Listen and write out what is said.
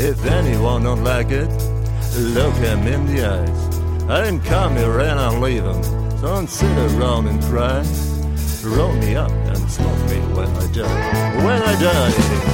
If anyone don't like it, look him in the eyes. I didn't come here and I'll leave him, so don't sit around and cry. Roll me up and smoke me when I die. When I die.